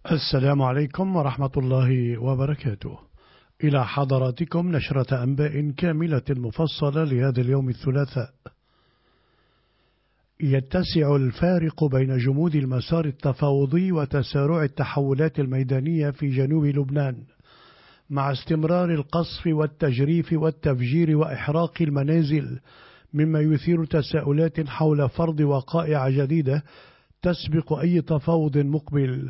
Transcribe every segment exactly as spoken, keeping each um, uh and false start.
السلام عليكم ورحمة الله وبركاته. إلى حضراتكم نشرة أنباء كاملة مفصلة لهذا اليوم الثلاثاء. يتسع الفارق بين جمود المسار التفاوضي وتسارع التحولات الميدانية في جنوب لبنان، مع استمرار القصف والتجريف والتفجير وإحراق المنازل، مما يثير تساؤلات حول فرض وقائع جديدة تسبق أي تفاوض مقبل.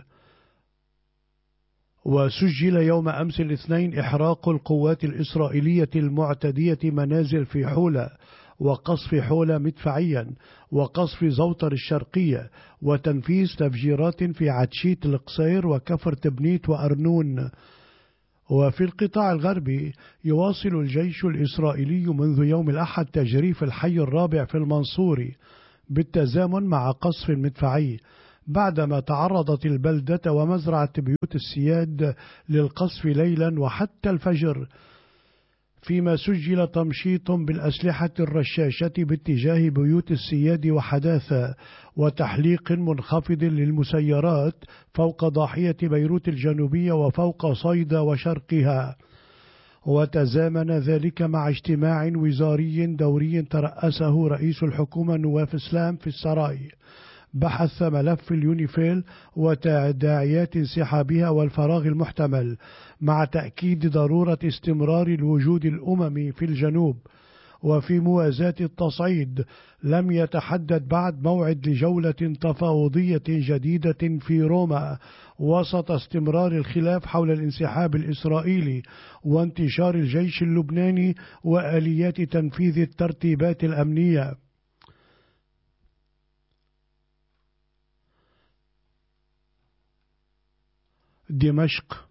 وسجل يوم أمس الاثنين إحراق القوات الإسرائيلية المعتدية منازل في حولة، وقصف حولة مدفعيا، وقصف زوطر الشرقية، وتنفيذ تفجيرات في عتشيت القصير وكفر تبنيت وأرنون. وفي القطاع الغربي يواصل الجيش الإسرائيلي منذ يوم الأحد تجريف الحي الرابع في المنصوري بالتزامن مع قصف مدفعي، بعدما تعرضت البلدة ومزرعة بيوت السياد للقصف ليلا وحتى الفجر، فيما سجل تمشيط بالأسلحة الرشاشة باتجاه بيوت السياد وحداثة، وتحليق منخفض للمسيرات فوق ضاحية بيروت الجنوبية وفوق صيدا وشرقها. وتزامن ذلك مع اجتماع وزاري دوري ترأسه رئيس الحكومة نواف اسلام في السراي، بحث ملف اليونيفيل وتداعيات انسحابها والفراغ المحتمل، مع تأكيد ضرورة استمرار الوجود الأممي في الجنوب. وفي موازاة التصعيد، لم يتحدد بعد موعد لجولة تفاوضية جديدة في روما، وسط استمرار الخلاف حول الانسحاب الإسرائيلي وانتشار الجيش اللبناني وآليات تنفيذ الترتيبات الأمنية. دمشق.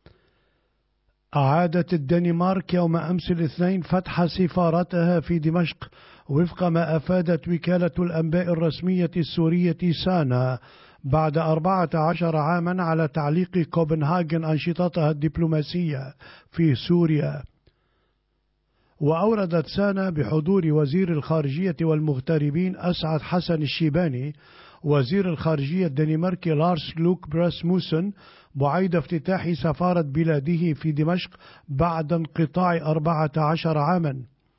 أعادت الدنمارك يوم أمس الاثنين فتح سفارتها في دمشق، وفق ما أفادت وكالة الأنباء الرسمية السورية سانا، بعد أربعة عشر عاما على تعليق كوبنهاغن أنشطتها الدبلوماسية في سوريا. وأوردت سانا بحضور وزير الخارجية والمغتربين أسعد حسن الشيباني، وزير الخارجية الدنماركي لارس لوك براسموسن، بعيد افتتاح سفارة بلاده في دمشق بعد انقطاع أربعة عشر عاما.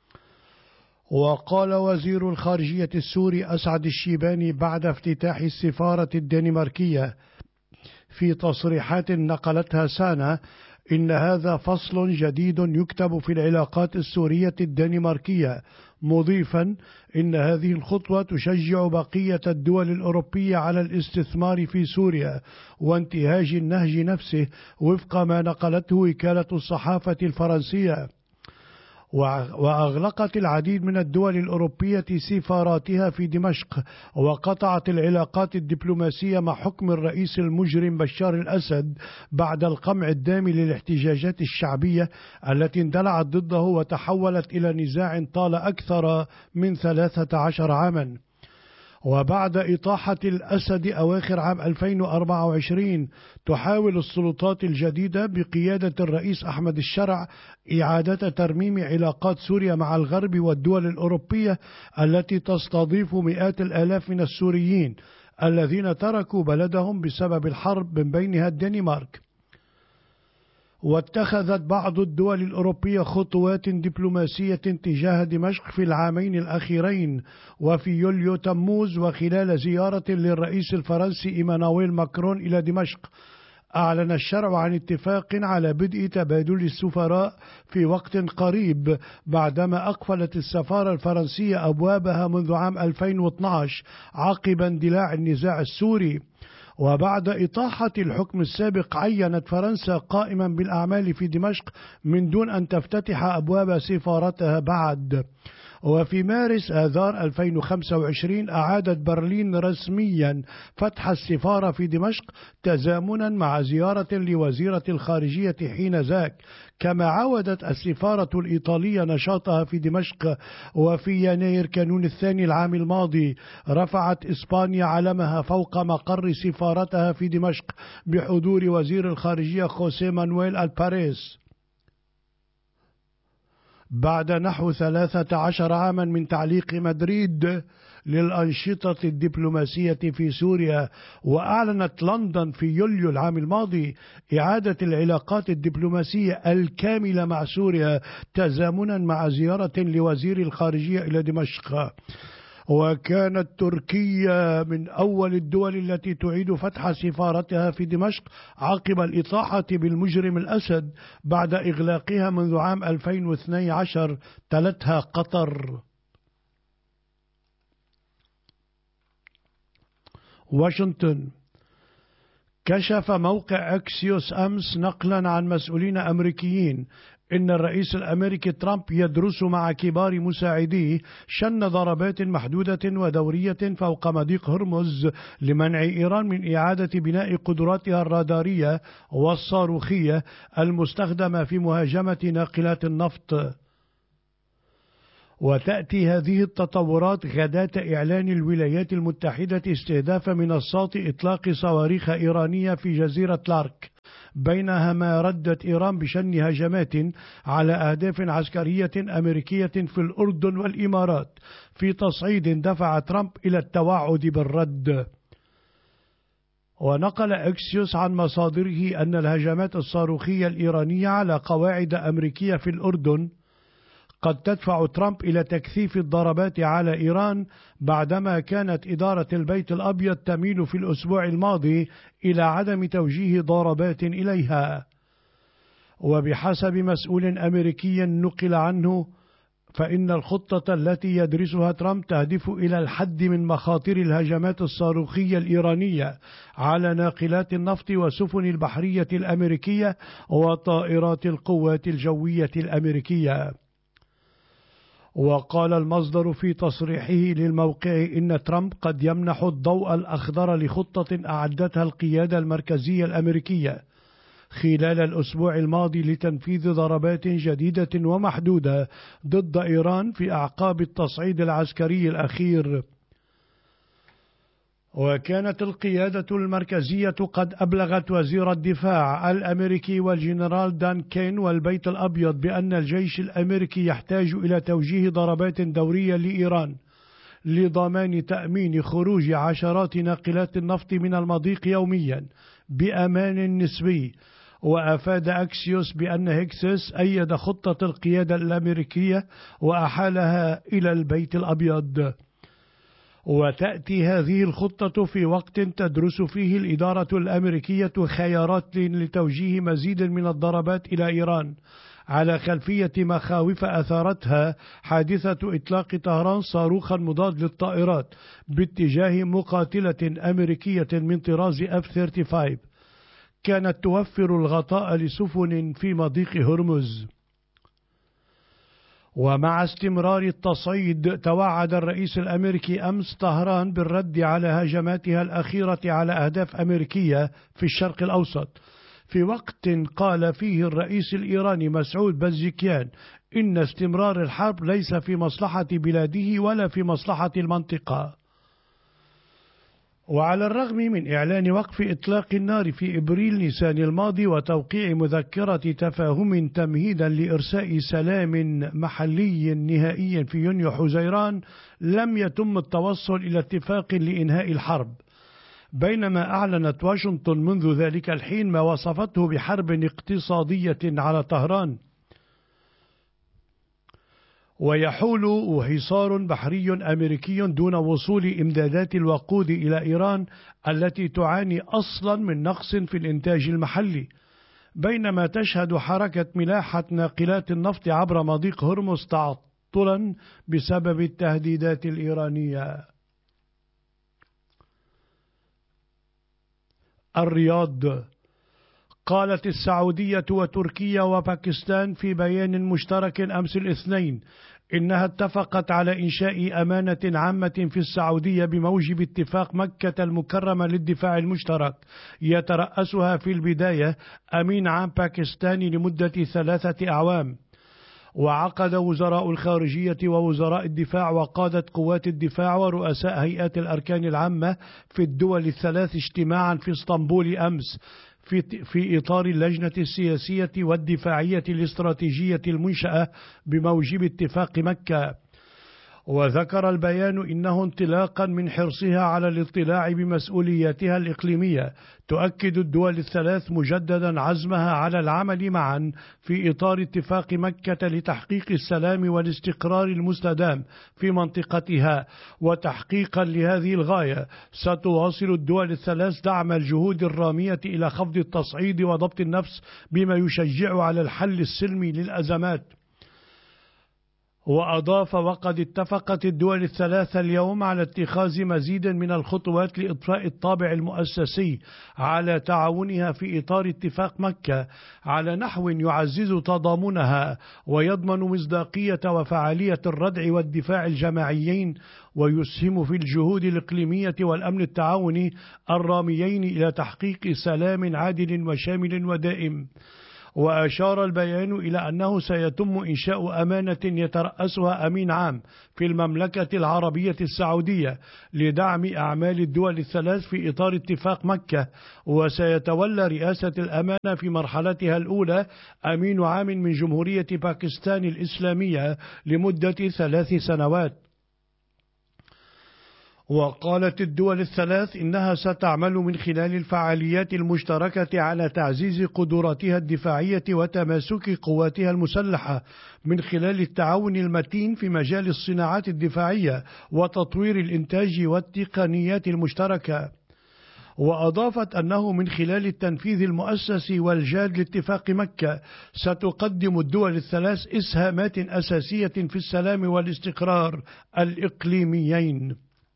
وقال وزير الخارجية السوري أسعد الشيباني بعد افتتاح السفارة الدنماركية في تصريحات نقلتها سانا إن هذا فصل جديد يكتب في العلاقات السورية الدنماركية، مضيفا إن هذه الخطوة تشجع بقية الدول الأوروبية على الاستثمار في سوريا وانتهاج النهج نفسه، وفق ما نقلته وكالة الصحافة الفرنسية. وأغلقت العديد من الدول الأوروبية سفاراتها في دمشق، وقطعت العلاقات الدبلوماسية مع حكم الرئيس المجرم بشار الأسد بعد القمع الدامي للاحتجاجات الشعبية التي اندلعت ضده وتحولت إلى نزاع طال أكثر من ثلاثة عشر عاما. وبعد إطاحة الأسد أواخر عام ألفين وأربعة وعشرين، تحاول السلطات الجديدة بقيادة الرئيس أحمد الشرع إعادة ترميم علاقات سوريا مع الغرب والدول الأوروبية التي تستضيف مئات الآلاف من السوريين الذين تركوا بلدهم بسبب الحرب، من بينها الدنمارك. واتخذت بعض الدول الأوروبية خطوات دبلوماسية تجاه دمشق في العامين الأخيرين. وفي يوليو تموز، وخلال زيارة للرئيس الفرنسي إيمانويل ماكرون إلى دمشق، أعلن الشرع عن اتفاق على بدء تبادل السفراء في وقت قريب، بعدما أقفلت السفارة الفرنسية أبوابها منذ عام ألفين واثني عشر عقب اندلاع النزاع السوري. وبعد إطاحة الحكم السابق، عينت فرنسا قائما بالأعمال في دمشق من دون أن تفتتح أبواب سفارتها بعد. وفي مارس آذار ألفين وخمسة وعشرين أعادت برلين رسميا فتح السفارة في دمشق تزامنا مع زيارة لوزيرة الخارجية حين ذاك، كما عودت السفارة الإيطالية نشاطها في دمشق. وفي يناير كانون الثاني العام الماضي رفعت إسبانيا علمها فوق مقر سفارتها في دمشق بحضور وزير الخارجية خوسيه مانويل الباريس. بعد نحو ثلاثة عشر عاما من تعليق مدريد للأنشطة الدبلوماسية في سوريا. وأعلنت لندن في يوليو العام الماضي إعادة العلاقات الدبلوماسية الكاملة مع سوريا تزامنا مع زيارة لوزير الخارجية إلى دمشق. وكانت تركيا من أول الدول التي تعيد فتح سفارتها في دمشق عقب الإطاحة بالمجرم الأسد بعد إغلاقها منذ عام ألفين واثني عشر، تلتها قطر. واشنطن. كشف موقع أكسيوس أمس نقلا عن مسؤولين أمريكيين إن الرئيس الأمريكي ترامب يدرس مع كبار مساعديه شن ضربات محدودة ودورية فوق مضيق هرمز لمنع إيران من إعادة بناء قدراتها الرادارية والصاروخية المستخدمة في مهاجمة ناقلات النفط. وتأتي هذه التطورات غداة إعلان الولايات المتحدة استهداف منصات إطلاق صواريخ إيرانية في جزيرة لارك، بينما ردت إيران بشن هجمات على أهداف عسكرية أمريكية في الأردن والإمارات، في تصعيد دفع ترامب إلى التوعد بالرد. ونقل أكسيوس عن مصادره أن الهجمات الصاروخية الإيرانية على قواعد أمريكية في الأردن قد تدفع ترامب إلى تكثيف الضربات على إيران، بعدما كانت إدارة البيت الأبيض تميل في الأسبوع الماضي إلى عدم توجيه ضربات إليها. وبحسب مسؤول أمريكي نقل عنه، فإن الخطة التي يدرسها ترامب تهدف إلى الحد من مخاطر الهجمات الصاروخية الإيرانية على ناقلات النفط وسفن البحرية الأمريكية وطائرات القوات الجوية الأمريكية. وقال المصدر في تصريحه للموقع إن ترامب قد يمنح الضوء الأخضر لخطة أعدتها القيادة المركزية الأمريكية خلال الأسبوع الماضي لتنفيذ ضربات جديدة ومحدودة ضد إيران في أعقاب التصعيد العسكري الأخير. وكانت القيادة المركزية قد أبلغت وزير الدفاع الأمريكي والجنرال دان كين والبيت الأبيض بأن الجيش الأمريكي يحتاج إلى توجيه ضربات دورية لإيران لضمان تأمين خروج عشرات ناقلات النفط من المضيق يوميا بأمان نسبي. وأفاد أكسيوس بأن هيكسس أيد خطة القيادة الأمريكية وأحالها إلى البيت الأبيض. وتأتي هذه الخطة في وقت تدرس فيه الإدارة الأمريكية خيارات لتوجيه مزيد من الضربات إلى إيران على خلفية مخاوف أثارتها حادثة إطلاق طهران صاروخا مضاد للطائرات باتجاه مقاتلة أمريكية من طراز إف ثلاثة وثلاثين كانت توفر الغطاء لسفن في مضيق هرمز. ومع استمرار التصعيد، توعد الرئيس الأمريكي أمس طهران بالرد على هجماتها الأخيرة على أهداف أمريكية في الشرق الأوسط، في وقت قال فيه الرئيس الإيراني مسعود بزكيان إن استمرار الحرب ليس في مصلحة بلاده ولا في مصلحة المنطقة. وعلى الرغم من إعلان وقف إطلاق النار في إبريل نيسان الماضي وتوقيع مذكرة تفاهم تمهيدا لإرساء سلام محلي نهائي في يونيو حزيران، لم يتم التوصل إلى اتفاق لإنهاء الحرب، بينما أعلنت واشنطن منذ ذلك الحين ما وصفته بحرب اقتصادية على طهران. ويحول حصار بحري أمريكي دون وصول إمدادات الوقود إلى إيران التي تعاني أصلا من نقص في الإنتاج المحلي، بينما تشهد حركة ملاحة ناقلات النفط عبر مضيق هرمز تعطلا بسبب التهديدات الإيرانية. الرياض. قالت السعودية وتركيا وباكستان في بيان مشترك أمس الاثنين إنها اتفقت على إنشاء أمانة عامة في السعودية بموجب اتفاق مكة المكرمة للدفاع المشترك، يترأسها في البداية أمين عام باكستاني لمدة ثلاثة أعوام. وعقد وزراء الخارجية ووزراء الدفاع وقادة قوات الدفاع ورؤساء هيئات الأركان العامة في الدول الثلاث اجتماعا في اسطنبول أمس في في إطار اللجنة السياسية والدفاعية الاستراتيجية المنشأة بموجب اتفاق مكة. وذكر البيان إنه انطلاقا من حرصها على الاطلاع بمسؤولياتها الإقليمية تؤكد الدول الثلاث مجددا عزمها على العمل معا في إطار اتفاق مكة لتحقيق السلام والاستقرار المستدام في منطقتها. وتحقيقا لهذه الغاية ستواصل الدول الثلاث دعم الجهود الرامية إلى خفض التصعيد وضبط النفس بما يشجع على الحل السلمي للأزمات. وأضاف: وقد اتفقت الدول الثلاثة اليوم على اتخاذ مزيد من الخطوات لإضفاء الطابع المؤسسي على تعاونها في إطار اتفاق مكة على نحو يعزز تضامنها ويضمن مصداقية وفعالية الردع والدفاع الجماعيين ويسهم في الجهود الإقليمية والأمن التعاوني الراميين إلى تحقيق سلام عادل وشامل ودائم. وأشار البيان إلى أنه سيتم إنشاء أمانة يترأسها أمين عام في المملكة العربية السعودية لدعم أعمال الدول الثلاث في إطار اتفاق مكة، وسيتولى رئاسة الأمانة في مرحلتها الأولى أمين عام من جمهورية باكستان الإسلامية لمدة ثلاث سنوات. وقالت الدول الثلاث إنها ستعمل من خلال الفعاليات المشتركة على تعزيز قدراتها الدفاعية وتماسك قواتها المسلحة من خلال التعاون المتين في مجال الصناعات الدفاعية وتطوير الإنتاج والتقنيات المشتركة. وأضافت أنه من خلال التنفيذ المؤسس والجاد لاتفاق مكة ستقدم الدول الثلاث إسهامات أساسية في السلام والاستقرار الإقليميين.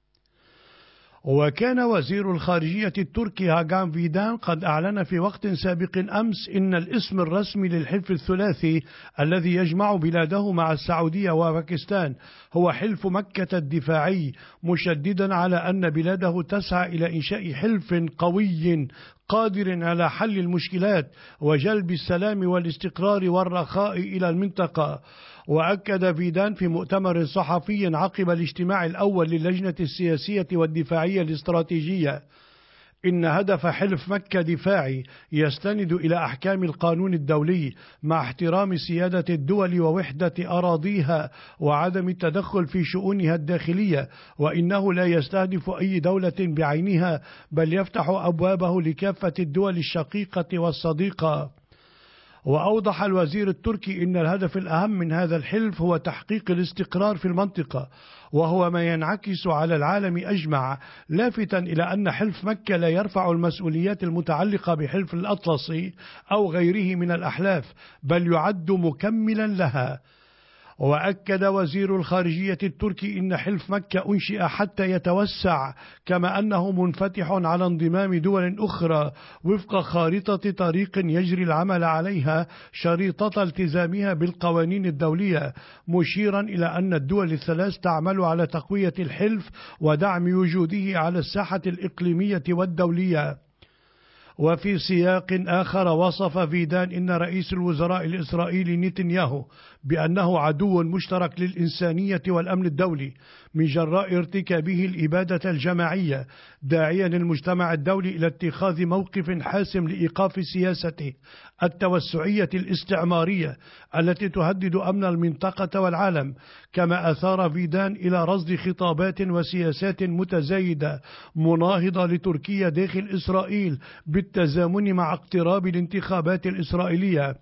وكان وزير الخارجية التركي هاغان فيدان قد أعلن في وقت سابق أمس إن الاسم الرسمي للحلف الثلاثي الذي يجمع بلاده مع السعودية وباكستان هو حلف مكة الدفاعي، مشددا على أن بلاده تسعى إلى إنشاء حلف قوي قادر على حل المشكلات وجلب السلام والاستقرار والرخاء إلى المنطقة. وأكد فيدان في مؤتمر صحفي عقب الاجتماع الأول للجنة السياسية والدفاعية الاستراتيجية إن هدف حلف مكة دفاعي يستند إلى أحكام القانون الدولي مع احترام سيادة الدول ووحدة أراضيها وعدم التدخل في شؤونها الداخلية، وإنه لا يستهدف أي دولة بعينها بل يفتح أبوابه لكافة الدول الشقيقة والصديقة. وأوضح الوزير التركي إن الهدف الأهم من هذا الحلف هو تحقيق الاستقرار في المنطقة، وهو ما ينعكس على العالم أجمع، لافتا إلى أن حلف مكة لا يرفع المسؤوليات المتعلقة بحلف الأطلسي أو غيره من الأحلاف بل يعد مكملا لها. وأكد وزير الخارجية التركي إن حلف مكة أنشئ حتى يتوسع، كما أنه منفتح على انضمام دول أخرى وفق خارطة طريق يجري العمل عليها شريطة التزامها بالقوانين الدولية، مشيرا إلى أن الدول الثلاث تعمل على تقوية الحلف ودعم وجوده على الساحة الإقليمية والدولية. وفي سياق آخر وصف فيدان إن رئيس الوزراء الإسرائيلي نتنياهو بأنه عدو مشترك للإنسانية والأمن الدولي من جراء ارتكابه الإبادة الجماعية، داعيا المجتمع الدولي إلى اتخاذ موقف حاسم لإيقاف سياسته التوسعية الاستعمارية التي تهدد أمن المنطقة والعالم. كما أثار فيدان إلى رصد خطابات وسياسات متزايدة مناهضة لتركيا داخل إسرائيل بالتزامن مع اقتراب الانتخابات الإسرائيلية،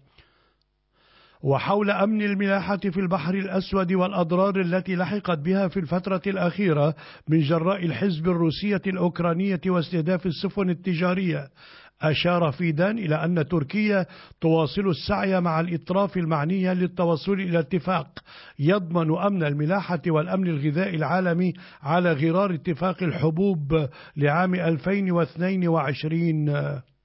وحول أمن الملاحة في البحر الأسود والأضرار التي لحقت بها في الفترة الأخيرة من جراء الحزب الروسية الأوكرانية واستهداف السفن التجارية. أشار فيدان إلى أن تركيا تواصل السعي مع الأطراف المعنية للتوصل إلى اتفاق يضمن أمن الملاحة والأمن الغذائي العالمي على غرار اتفاق الحبوب لعام ألفين واثنين وعشرين.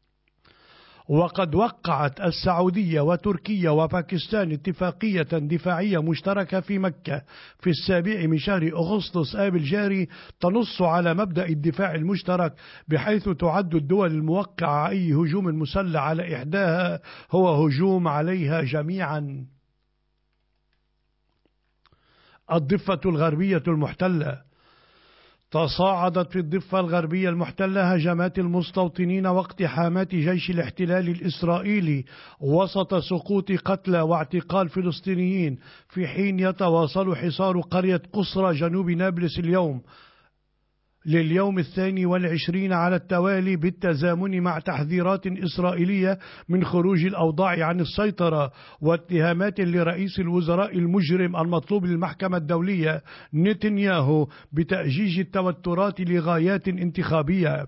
وقد وقعت السعودية وتركيا وباكستان اتفاقية دفاعية مشتركة في مكة في السابع من شهر أغسطس آب الجاري تنص على مبدأ الدفاع المشترك، بحيث تعد الدول الموقعة أي هجوم مسلح على إحداها هو هجوم عليها جميعا. الضفة الغربية المحتلة. تصاعدت في الضفة الغربية المحتلة هجمات المستوطنين واقتحامات جيش الاحتلال الإسرائيلي وسط سقوط قتلى واعتقال فلسطينيين، في حين يتواصل حصار قرية قصرى جنوب نابلس اليوم لليوم الثاني والعشرين على التوالي، بالتزامن مع تحذيرات إسرائيلية من خروج الأوضاع عن السيطرة واتهامات لرئيس الوزراء المجرم المطلوب للمحكمة الدولية نتنياهو بتأجيج التوترات لغايات انتخابية.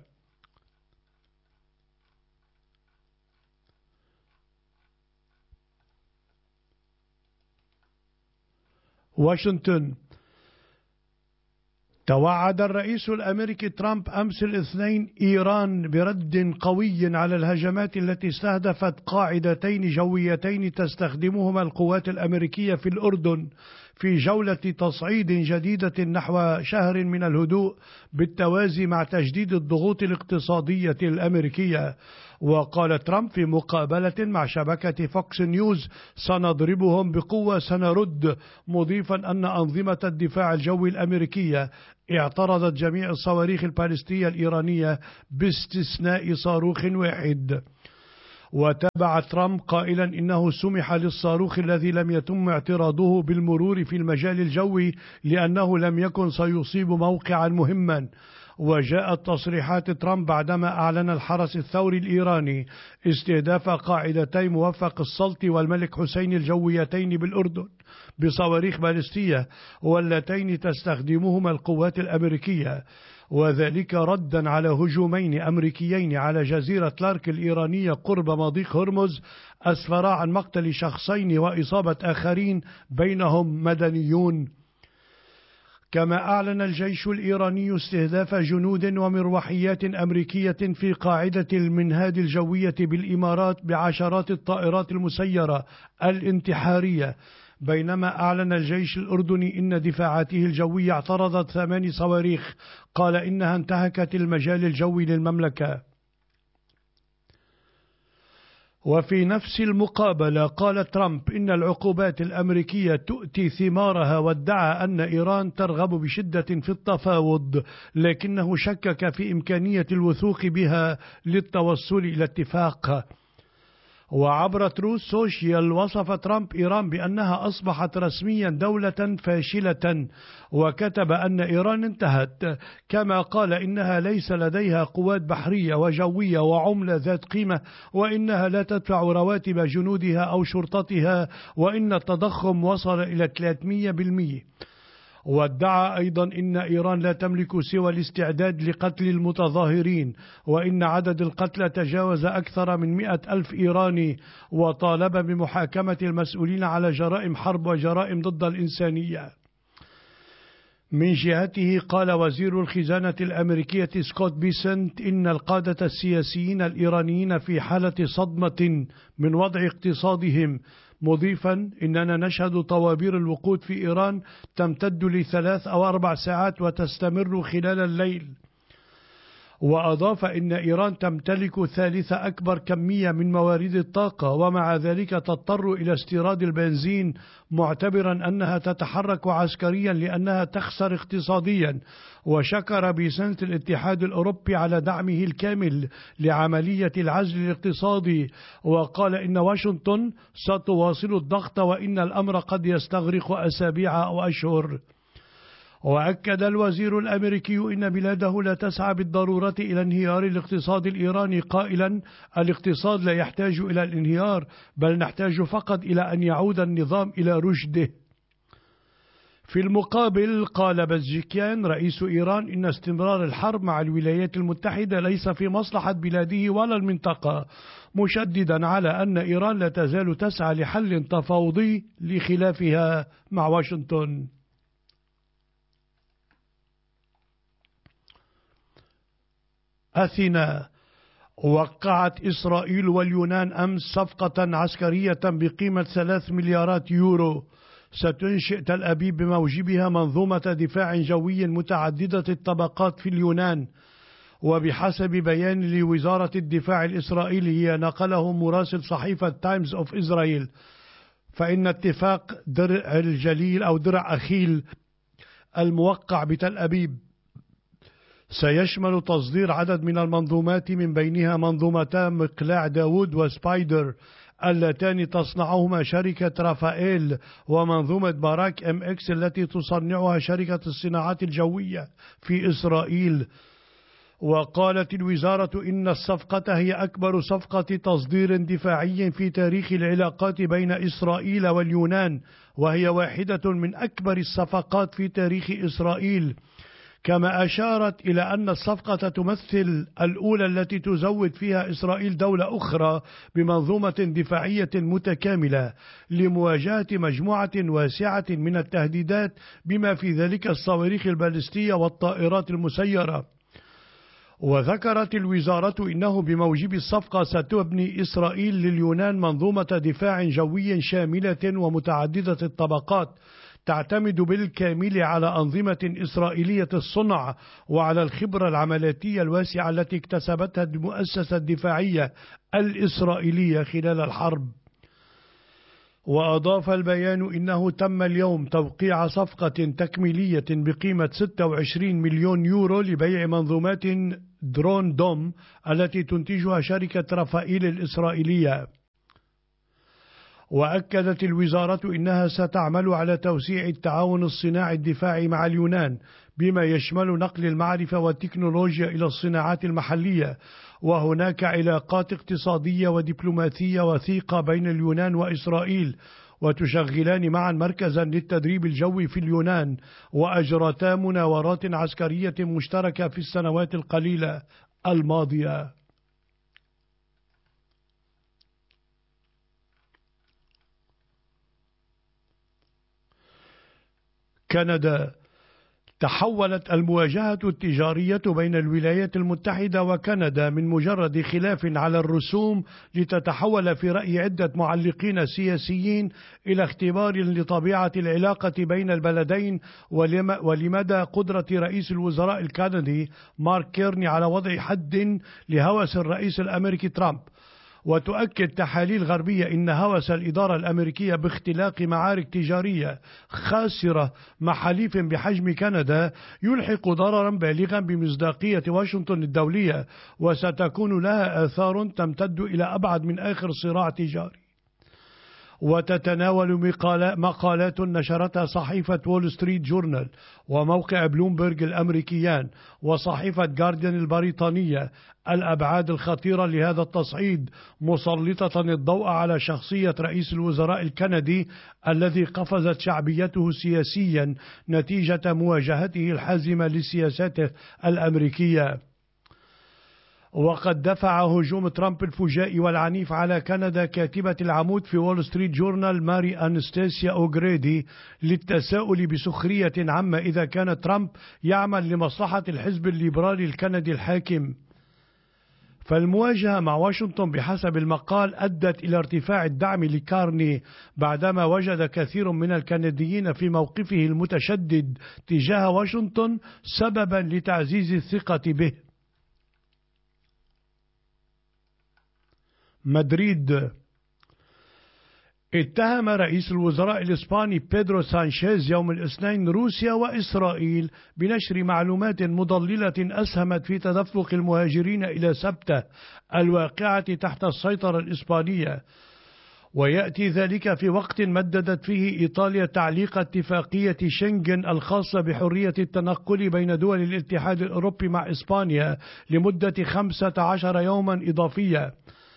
واشنطن. توعد الرئيس الأمريكي ترامب أمس الاثنين إيران برد قوي على الهجمات التي استهدفت قاعدتين جويتين تستخدمهما القوات الأمريكية في الأردن في جولة تصعيد جديدة نحو شهر من الهدوء، بالتوازي مع تجديد الضغوط الاقتصادية الأمريكية. وقال ترامب في مقابلة مع شبكة فوكس نيوز: سنضربهم بقوة، سنرد، مضيفا أن أنظمة الدفاع الجوي الأمريكية اعترضت جميع الصواريخ البالستية الإيرانية باستثناء صاروخ واحد. وتابع ترامب قائلا إنه سمح للصاروخ الذي لم يتم اعتراضه بالمرور في المجال الجوي لأنه لم يكن سيصيب موقعا مهما. وجاءت تصريحات ترامب بعدما أعلن الحرس الثوري الإيراني استهداف قاعدتي موفق السلط والملك حسين الجويتين بالأردن بصواريخ بالستية، واللتين تستخدمهما القوات الأمريكية، وذلك ردا على هجومين أمريكيين على جزيرة لارك الإيرانية قرب مضيق هرمز أسفرا عن مقتل شخصين وإصابة آخرين بينهم مدنيون. كما أعلن الجيش الإيراني استهداف جنود ومروحيات أمريكية في قاعدة المنهاد الجوية بالإمارات بعشرات الطائرات المسيرة الانتحارية، بينما أعلن الجيش الأردني إن دفاعاته الجوية اعترضت ثمان صواريخ قال إنها انتهكت المجال الجوي للمملكة. وفي نفس المقابلة قال ترامب إن العقوبات الأمريكية تؤتي ثمارها، وادعى أن إيران ترغب بشدة في التفاوض، لكنه شكك في إمكانية الوثوق بها للتوصل إلى اتفاق. وعبر تروث سوشيال وصف ترامب إيران بأنها أصبحت رسميا دولة فاشلة، وكتب أن إيران انتهت، كما قال إنها ليس لديها قوات بحرية وجوية وعملة ذات قيمة، وإنها لا تدفع رواتب جنودها أو شرطتها، وإن التضخم وصل إلى ثلاثمئة بالمئة. وادعى أيضا إن إيران لا تملك سوى الاستعداد لقتل المتظاهرين، وإن عدد القتلى تجاوز أكثر من مئة ألف إيراني، وطالب بمحاكمة المسؤولين على جرائم حرب وجرائم ضد الإنسانية. من جهته قال وزير الخزانة الأمريكية سكوت بيسنت إن القادة السياسيين الإيرانيين في حالة صدمة من وضع اقتصادهم، مضيفا إننا نشهد طوابير الوقود في إيران تمتد لثلاث أو أربع ساعات وتستمر خلال الليل. وأضاف إن إيران تمتلك ثالث أكبر كمية من موارد الطاقة، ومع ذلك تضطر إلى استيراد البنزين، معتبرا أنها تتحرك عسكريا لأنها تخسر اقتصاديا. وشكر بيسنت الاتحاد الأوروبي على دعمه الكامل لعملية العزل الاقتصادي، وقال إن واشنطن ستواصل الضغط وإن الأمر قد يستغرق أسابيع أو أشهر. وأكد الوزير الأمريكي إن بلاده لا تسعى بالضرورة إلى انهيار الاقتصاد الإيراني، قائلا الاقتصاد لا يحتاج إلى الانهيار، بل نحتاج فقط إلى أن يعود النظام إلى رشده. في المقابل قال بزجكيان رئيس إيران إن استمرار الحرب مع الولايات المتحدة ليس في مصلحة بلاده ولا المنطقة، مشددا على أن إيران لا تزال تسعى لحل تفاوضي لخلافها مع واشنطن. أثينا. وقعت إسرائيل واليونان أمس صفقة عسكرية بقيمة ثلاث مليارات يورو ستنشئ تل أبيب بموجبها منظومة دفاع جوي متعددة الطبقات في اليونان. وبحسب بيان لوزارة الدفاع الإسرائيلية نقله مراسل صحيفة تايمز أوف إسرائيل، فإن اتفاق درع الجليل أو درع أخيل الموقع بتل أبيب سيشمل تصدير عدد من المنظومات من بينها منظومتا مقلاع داوود وسبايدر اللتان تصنعهما شركة رافائيل، ومنظومة باراك ام اكس التي تصنعها شركة الصناعات الجوية في إسرائيل. وقالت الوزارة إن الصفقة هي أكبر صفقة تصدير دفاعي في تاريخ العلاقات بين إسرائيل واليونان، وهي واحدة من أكبر الصفقات في تاريخ إسرائيل. كما أشارت إلى أن الصفقة تمثل الأولى التي تزود فيها إسرائيل دولة أخرى بمنظومة دفاعية متكاملة لمواجهة مجموعة واسعة من التهديدات، بما في ذلك الصواريخ البالستية والطائرات المسيرة. وذكرت الوزارة إنه بموجب الصفقة ستبني إسرائيل لليونان منظومة دفاع جوي شاملة ومتعددة الطبقات، تعتمد بالكامل على أنظمة إسرائيلية الصنع وعلى الخبرة العملياتية الواسعة التي اكتسبتها المؤسسة الدفاعية الإسرائيلية خلال الحرب. وأضاف البيان إنه تم اليوم توقيع صفقة تكميلية بقيمة ستة وعشرين مليون يورو لبيع منظومات درون دوم التي تنتجها شركة رافائيل الإسرائيلية. وأكدت الوزارة إنها ستعمل على توسيع التعاون الصناعي الدفاعي مع اليونان، بما يشمل نقل المعرفة والتكنولوجيا إلى الصناعات المحلية. وهناك علاقات اقتصادية ودبلوماسية وثيقة بين اليونان وإسرائيل، وتشغلان معا مركزا للتدريب الجوي في اليونان، وأجرتا مناورات عسكرية مشتركة في السنوات القليلة الماضية. كندا. تحولت المواجهة التجارية بين الولايات المتحدة وكندا من مجرد خلاف على الرسوم لتتحول في رأي عدة معلقين سياسيين إلى اختبار لطبيعة العلاقة بين البلدين ولمدى قدرة رئيس الوزراء الكندي مارك كيرني على وضع حد لهوس الرئيس الأمريكي ترامب. وتؤكد تحاليل غربية إن هوس الإدارة الأمريكية باختلاق معارك تجارية خاسرة مع حليف بحجم كندا يلحق ضررا بالغا بمصداقية واشنطن الدولية، وستكون لها آثار تمتد إلى أبعد من آخر صراع تجاري. وتتناول مقالات نشرتها صحيفة وول ستريت جورنال وموقع بلومبرج الأمريكيان وصحيفة جارديان البريطانية الأبعاد الخطيرة لهذا التصعيد، مسلطة الضوء على شخصية رئيس الوزراء الكندي الذي قفزت شعبيته سياسيا نتيجة مواجهته الحازمة للسياسات الأمريكية. وقد دفع هجوم ترامب الفجائي والعنيف على كندا كاتبة العمود في وول ستريت جورنال ماري أنستاسيا أوغريدي للتساؤل بسخرية عما إذا كان ترامب يعمل لمصلحة الحزب الليبرالي الكندي الحاكم. فالمواجهة مع واشنطن بحسب المقال أدت إلى ارتفاع الدعم لكارني بعدما وجد كثير من الكنديين في موقفه المتشدد تجاه واشنطن سببا لتعزيز الثقة به. مدريد. اتهم رئيس الوزراء الإسباني بيدرو سانشيز يوم الاثنين روسيا وإسرائيل بنشر معلومات مضللة أسهمت في تدفق المهاجرين إلى سبتة الواقعة تحت السيطرة الإسبانية. ويأتي ذلك في وقت مددت فيه إيطاليا تعليق اتفاقية شنغن الخاصة بحرية التنقل بين دول الاتحاد الأوروبي مع إسبانيا لمدة خمسة عشر يوما إضافية.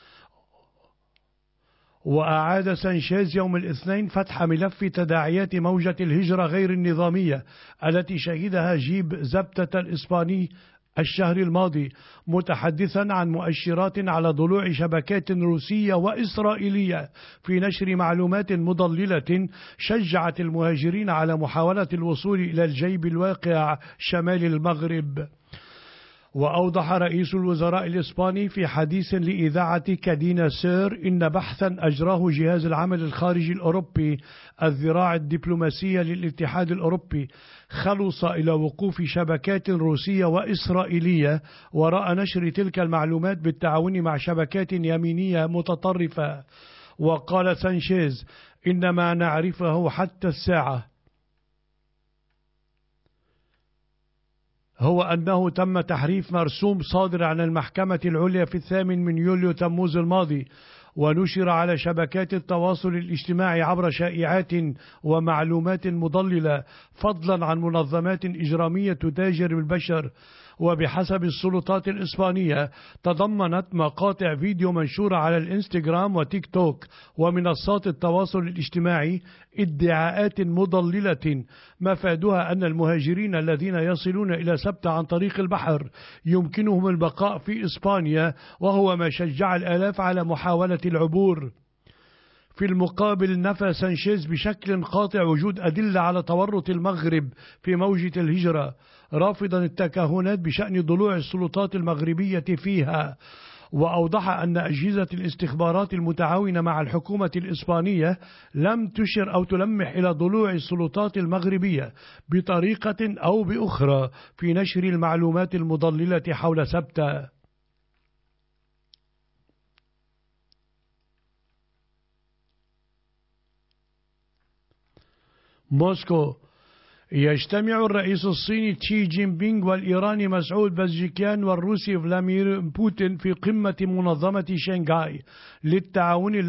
وأعاد سانشيز يوم الاثنين فتح ملف تداعيات موجة الهجرة غير النظامية التي شهدها جيب زبتة الإسباني الشهر الماضي، متحدثا عن مؤشرات على ضلوع شبكات روسية وإسرائيلية في نشر معلومات مضللة شجعت المهاجرين على محاولة الوصول إلى الجيب الواقع شمال المغرب. وأوضح رئيس الوزراء الإسباني في حديث لإذاعة كادينا سير إن بحثا أجراه جهاز العمل الخارجي الأوروبي الذراع الدبلوماسية للاتحاد الأوروبي خلص إلى وقوف شبكات روسية وإسرائيلية وراء نشر تلك المعلومات بالتعاون مع شبكات يمينية متطرفة. وقال سانشيز إن ما نعرفه حتى الساعة هو أنه تم تحريف مرسوم صادر عن المحكمة العليا في الثامن من يوليو تموز الماضي، ونشر على شبكات التواصل الاجتماعي عبر شائعات ومعلومات مضللة، فضلا عن منظمات إجرامية تتاجر بالبشر. وبحسب السلطات الإسبانية تضمنت مقاطع فيديو منشورة على الإنستغرام وتيك توك ومنصات التواصل الاجتماعي ادعاءات مضللة مفادها أن المهاجرين الذين يصلون إلى سبتة عن طريق البحر يمكنهم البقاء في إسبانيا، وهو ما شجع الآلاف على محاولة العبور. في المقابل نفى سانشيز بشكل قاطع وجود أدلة على تورط المغرب في موجة الهجرة، رافضا التكهنات بشأن ضلوع السلطات المغربية فيها. وأوضح أن أجهزة الاستخبارات المتعاونة مع الحكومة الإسبانية لم تشر أو تلمح إلى ضلوع السلطات المغربية بطريقة أو بأخرى في نشر المعلومات المضللة حول سبتة. موسكو. يجتمع الرئيس الصيني تشي جين بينغ والإيراني مسعود بزشكيان والروسي فلاديمير بوتين في قمة منظمة شنغهاي للتعاون